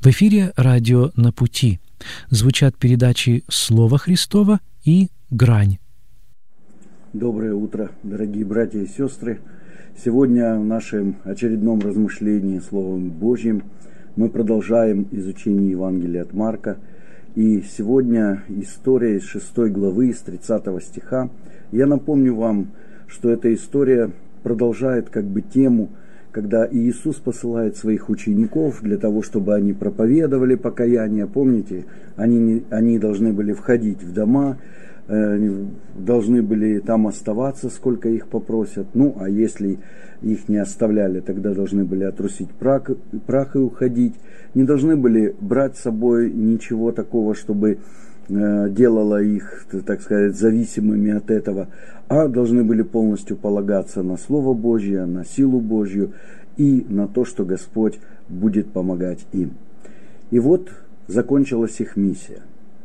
В эфире радио «На пути». Звучат передачи «Слово Христово» и «Грань». Доброе утро, дорогие братья и сестры. Сегодня в нашем очередном размышлении Словом Божьим мы продолжаем изучение Евангелия от Марка. И сегодня история из 6 главы, из 30 стиха. Я напомню вам, что эта история продолжает тему, когда Иисус посылает своих учеников для того, чтобы они проповедовали покаяние. Помните, они должны были входить в дома, должны были там оставаться, сколько их попросят. А если их не оставляли, тогда должны были отрусить прах и уходить. Не должны были брать с собой ничего такого, чтобы делало их, так сказать, зависимыми от этого, а должны были полностью полагаться на Слово Божье, на силу Божью и на то, что Господь будет помогать им. И вот закончилась их миссия.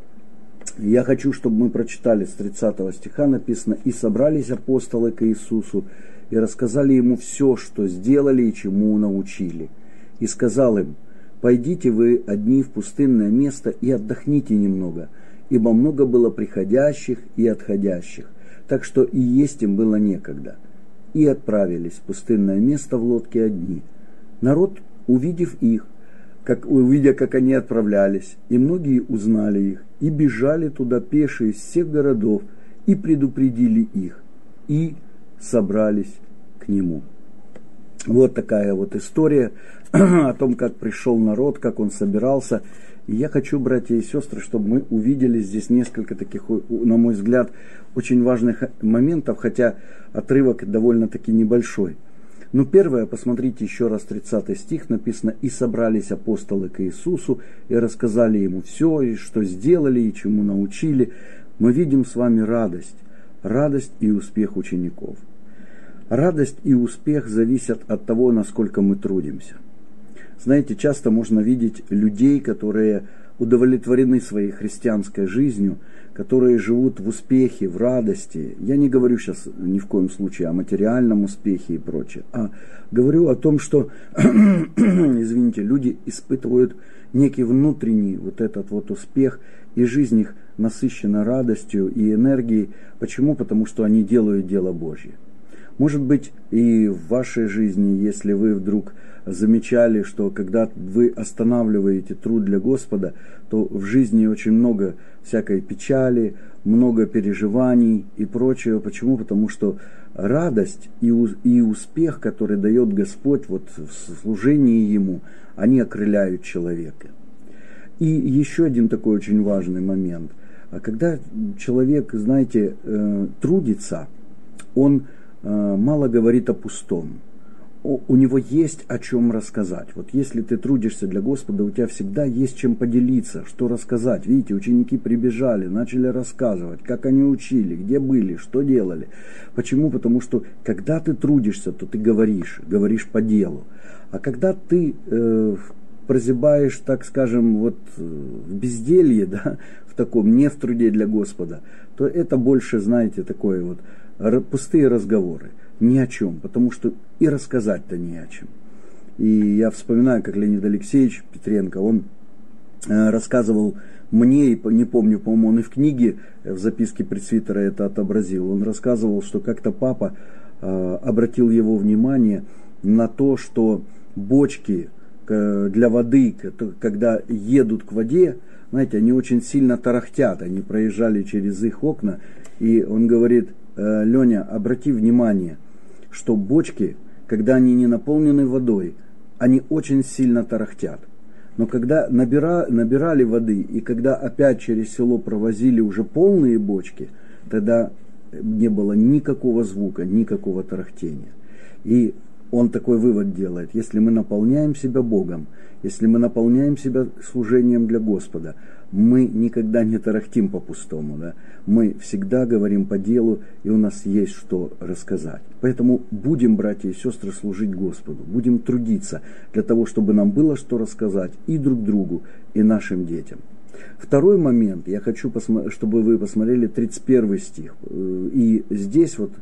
Я хочу, чтобы мы прочитали с 30 стиха, написано: «И собрались апостолы к Иисусу, и рассказали Ему все, что сделали и чему научили. И сказал им: пойдите вы одни в пустынное место и отдохните немного, ибо много было приходящих и отходящих, так что и есть им было некогда. И отправились в пустынное место в лодке одни. Народ, увидев их, увидя, как они отправлялись, и многие узнали их, и бежали туда пешие из всех городов, и предупредили их, и собрались к Нему». Вот такая вот история о том, как пришел народ, как он собирался. И я хочу, братья и сестры, чтобы мы увидели здесь несколько таких, на мой взгляд, очень важных моментов, хотя отрывок довольно-таки небольшой. Первое, посмотрите еще раз 30 стих, написано: «И собрались апостолы к Иисусу, и рассказали Ему все, и что сделали, и чему научили». Мы видим с вами радость и успех учеников. Радость и успех зависят от того, насколько мы трудимся. Знаете, часто можно видеть людей, которые удовлетворены своей христианской жизнью, которые живут в успехе, в радости. Я не говорю сейчас ни в коем случае о материальном успехе и прочее, а говорю о том, что, люди испытывают некий внутренний вот этот вот успех, и жизнь их насыщена радостью и энергией. Почему? Потому что они делают дело Божье. Может быть, и в вашей жизни, если вы вдруг замечали, что когда вы останавливаете труд для Господа, то в жизни очень много всякой печали, много переживаний и прочего. Почему? Потому что радость и успех, который дает Господь в служении Ему, они окрыляют человека. И еще один такой очень важный момент. Когда человек, трудится, он мало говорит о пустом. У него есть о чем рассказать. Вот если ты трудишься для Господа, у тебя всегда есть чем поделиться, что рассказать. Видите, ученики прибежали, начали рассказывать, как они учили, где были, что делали. Почему? Потому что когда ты трудишься, то ты говоришь по делу. А когда ты прозябаешь, так скажем, в безделье, в таком, не в труде для Господа, то это больше, такое пустые разговоры, ни о чем, потому что и рассказать-то не о чем. И я вспоминаю, как Леонид Алексеевич Петренко, он рассказывал мне, и не помню, по-моему, он и в книге, в записке пресвитера это отобразил, он рассказывал, что как-то папа обратил его внимание на то, что бочки для воды, когда едут к воде, они очень сильно тарахтят, они проезжали через их окна, и он говорит: Леня, обрати внимание, что бочки, когда они не наполнены водой, они очень сильно тарахтят. Но когда набирали воды, и когда опять через село провозили уже полные бочки, тогда не было никакого звука, никакого тарахтения. И он такой вывод делает: если мы наполняем себя Богом, если мы наполняем себя служением для Господа, мы никогда не тарахтим по-пустому, мы всегда говорим по делу, и у нас есть что рассказать. Поэтому будем, братья и сестры, служить Господу, будем трудиться для того, чтобы нам было что рассказать и друг другу, и нашим детям. Второй момент, я хочу, чтобы вы посмотрели 31 стих. И здесь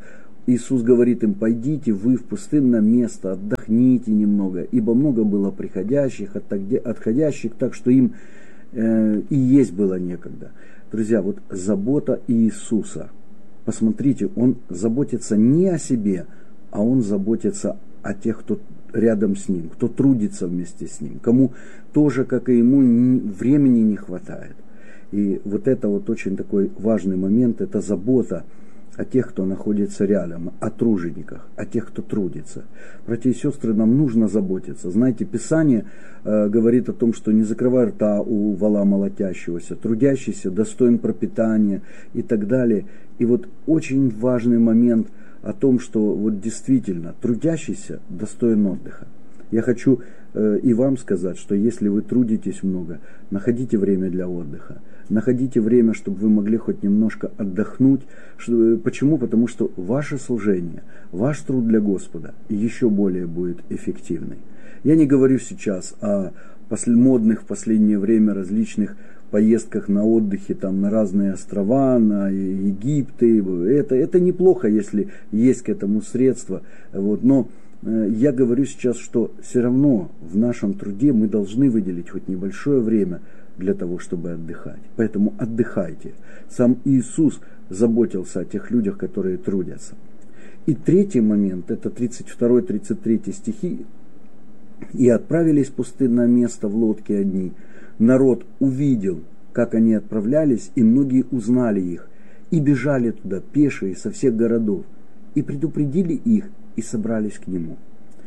Иисус говорит им: пойдите вы в пустынное место, отдохните немного, ибо много было приходящих, отходящих, так что им и есть было некогда. Друзья, вот забота Иисуса. Посмотрите, Он заботится не о себе, а Он заботится о тех, кто рядом с Ним, кто трудится вместе с Ним, кому тоже, как и Ему, времени не хватает. И вот это вот очень такой важный момент, это забота о тех, кто находится рядом, о тружениках, о тех, кто трудится. Братья и сестры, нам нужно заботиться. Знаете, Писание говорит о том, что не закрывай рта у вола молотящегося, трудящийся достоин пропитания и так далее. И вот очень важный момент о том, что вот действительно трудящийся достоин отдыха. Я хочу и вам сказать, что если вы трудитесь много, находите время для отдыха. Находите время, чтобы вы могли хоть немножко отдохнуть. Почему? Потому что ваше служение, ваш труд для Господа еще более будет эффективный. Я не говорю сейчас о модных в последнее время различных поездках на отдыхе там, на разные острова, на Египты. Это неплохо, если есть к этому средства. Вот. Но я говорю сейчас, что все равно в нашем труде мы должны выделить хоть небольшое время для того, чтобы отдыхать. Поэтому отдыхайте. Сам Иисус заботился о тех людях, которые трудятся. И третий момент, это 32-33 стихи. «И отправились в пустынное место в лодке одни. Народ увидел, как они отправлялись, и многие узнали их, и бежали туда пешие со всех городов, и предупредили их, и собрались к нему».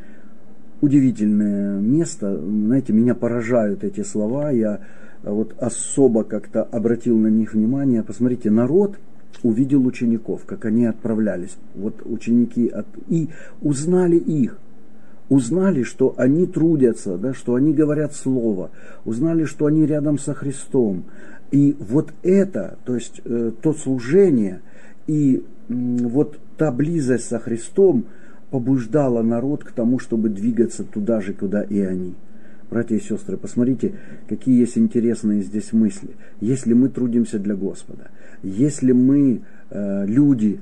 Удивительное место, знаете, меня поражают эти слова, я вот особо как-то обратил на них внимание. Посмотрите, народ увидел учеников, как они отправлялись, вот ученики, и узнали их. Узнали, что они трудятся, да, что они говорят слово, узнали, что они рядом со Христом. И вот это, то есть то служение и вот та близость со Христом побуждала народ к тому, чтобы двигаться туда же, куда и они. Братья и сестры, посмотрите, какие есть интересные здесь мысли. Если мы трудимся для Господа, если мы люди,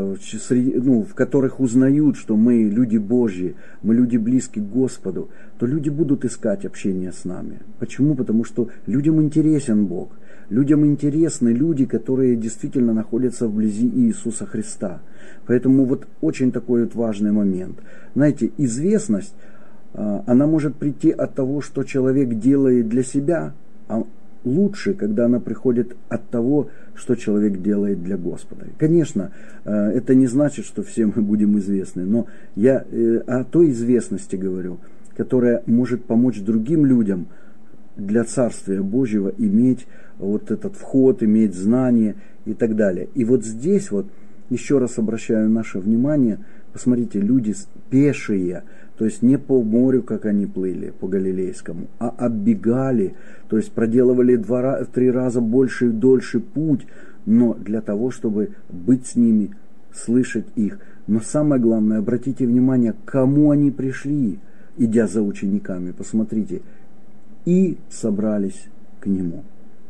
в которых узнают, что мы люди Божьи, мы люди близкие к Господу, то люди будут искать общение с нами. Почему? Потому что людям интересен Бог. Людям интересны люди, которые действительно находятся вблизи Иисуса Христа. Поэтому вот очень такой вот важный момент. Знаете, известность, она может прийти от того, что человек делает для себя, а лучше, когда она приходит от того, что человек делает для Господа. Конечно, это не значит, что все мы будем известны, но я о той известности говорю, которая может помочь другим людям для Царствия Божьего иметь вот этот вход, иметь знания и так далее. И вот здесь вот еще раз обращаю наше внимание, посмотрите, люди пешие, то есть не по морю, как они плыли, по Галилейскому, а оббегали, то есть проделывали 2-3 раза больше и дольше путь, но для того, чтобы быть с ними, слышать их. Но самое главное, обратите внимание, к кому они пришли, идя за учениками, посмотрите, и собрались к нему.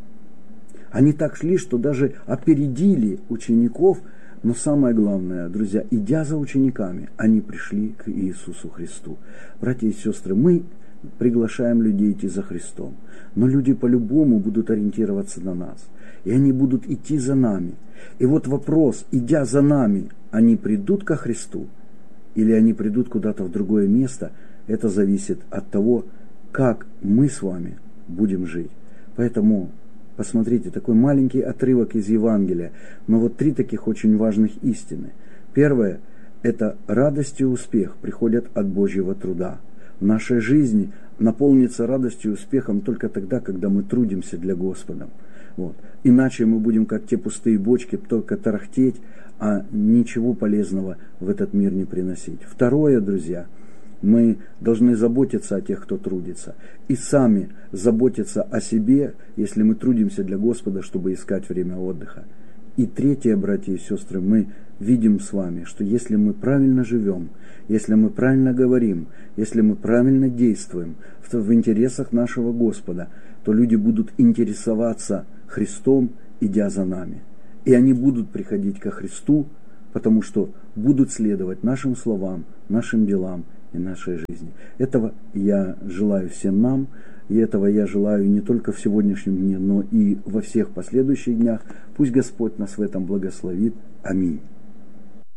Они так шли, что даже опередили учеников. Но самое главное, друзья, идя за учениками, они пришли к Иисусу Христу. Братья и сестры, мы приглашаем людей идти за Христом, но люди по-любому будут ориентироваться на нас, и они будут идти за нами. И вот вопрос, идя за нами, они придут ко Христу или они придут куда-то в другое место, это зависит от того, как мы с вами будем жить. Поэтому посмотрите, такой маленький отрывок из Евангелия, но вот 3 таких очень важных истины. Первое – это радость и успех приходят от Божьего труда. В нашей жизни наполнится радостью и успехом только тогда, когда мы трудимся для Господа. Вот. Иначе мы будем, как те пустые бочки, только тарахтеть, а ничего полезного в этот мир не приносить. Второе, друзья – мы должны заботиться о тех, кто трудится, и сами заботиться о себе, если мы трудимся для Господа, чтобы искать время отдыха. И третье, братья и сестры, мы видим с вами, что если мы правильно живем, если мы правильно говорим, если мы правильно действуем в интересах нашего Господа, то люди будут интересоваться Христом, идя за нами. И они будут приходить ко Христу, потому что будут следовать нашим словам, нашим делам и нашей жизни. Этого я желаю всем нам, и этого я желаю не только в сегодняшнем дне, но и во всех последующих днях. Пусть Господь нас в этом благословит. Аминь.